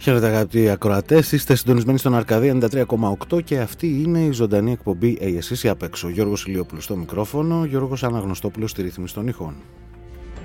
Χαίρετε αγαπητοί ακροατές, είστε συντονισμένοι στον Αρκαδία 93,8 και αυτή είναι η ζωντανή εκπομπή εσείς ή απ' έξω. Γιώργος Ηλιόπουλος στο μικρόφωνο, Γιώργος Αναγνωστόπουλος στη ρύθμιση των ήχων.